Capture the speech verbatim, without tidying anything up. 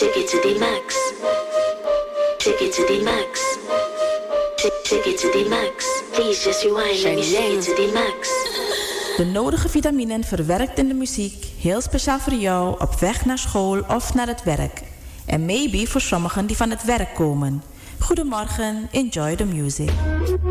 Shake it to the max. Shake it to the max. Shake, shake it to the max. Please just rewind. Let me shake it to the max. De nodige vitaminen verwerkt in de muziek, heel speciaal voor jou op weg naar school of naar het werk. En maybe voor sommigen die van het werk komen. Goedemorgen, enjoy the music.